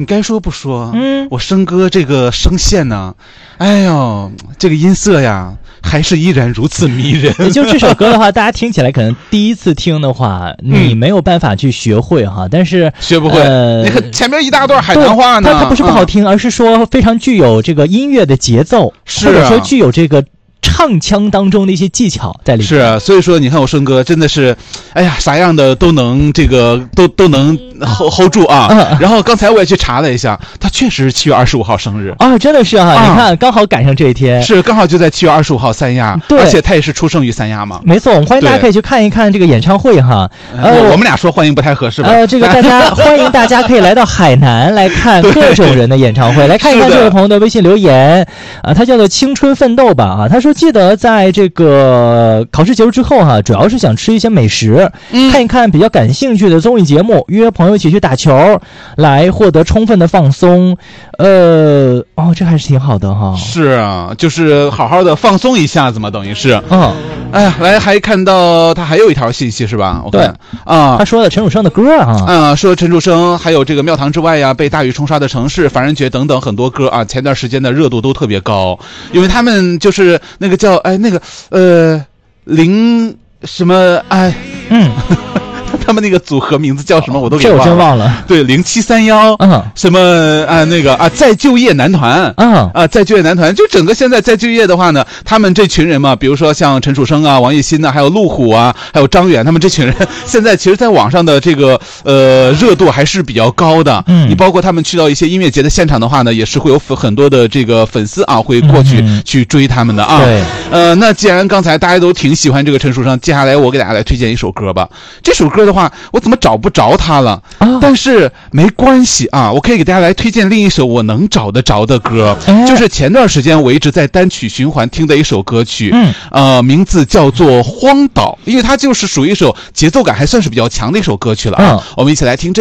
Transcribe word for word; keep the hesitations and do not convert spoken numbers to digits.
你该说不说， 嗯， 我生哥这个声线呢，哎呦，这个音色呀，还是依然如此迷人。 也就这首歌的话，大家听起来可能第一次听的话，你没有办法去学会哈，但是学不会。 呃， 你看前面一大段海南话呢， 它它不是不好听，嗯、而是说非常具有这个音乐的节奏， 是、啊、 或者说具有这个。唱腔当中的一些技巧在里面。 是啊，所以说你看我顺哥真的是，哎呀，啥样的都能这个都都能 hold hold 住啊。嗯、然后刚才我也去查了一下，他确实是七月二十五号生日啊，真的是哈、啊，你看刚好赶上这一天， 是刚好就在七月二十五号三亚， 对， 而且他也是出生于三亚嘛。 没错，我们欢迎大家可以去看一看这个演唱会哈。 呃，我们俩说欢迎不太合适吧？ 呃，这个大家欢迎大家可以来到海南来看各种人的演唱会，来看一看这位朋友的微信留言啊，他叫做青春奋斗吧啊，他说记得在这个考试结束之后哈、啊，主要是想吃一些美食、嗯，看一看比较感兴趣的综艺节目，约朋友一起去打球，来获得充分的放松。呃，哦，这还是挺好的哈。 是啊，就是好好的放松一下子嘛，等于是。 嗯， 哎呀，来还看到他还有一条信息是吧？我看对啊， 他说的陈楚生的歌啊， 啊，说陈楚生还有这个庙堂之外呀，被大雨冲刷的城市、凡人觉等等很多歌啊，前段时间的热度都特别高，因为他们就是那个叫哎那个呃零什么哎嗯。 他们那个组合名字叫什么我都给忘了， 这我真忘了。 对，零七三幺，嗯，什么啊那个啊再就业男团， 嗯啊再就业男团，就整个现在再就业的话呢，他们这群人嘛，比如说像陈楚生啊、王栎鑫呐、啊，还有陆虎啊，还有张远，他们这群人现在其实在网上的这个呃热度还是比较高的。嗯，你包括他们去到一些音乐节的现场的话呢，也是会有很多的这个粉丝啊会过去、嗯、去追他们的啊。 对， 呃，那既然刚才大家都挺喜欢这个陈楚生，接下来我给大家来推荐一首歌吧。这首歌的话，我怎么找不着他了、啊、但是没关系啊，我可以给大家来推荐另一首我能找得着的歌、哎、就是前段时间我一直在单曲循环听的一首歌曲，嗯，呃，名字叫做《荒岛》，因为它就是属于一首节奏感还算是比较强的一首歌曲了啊、嗯、我们一起来听这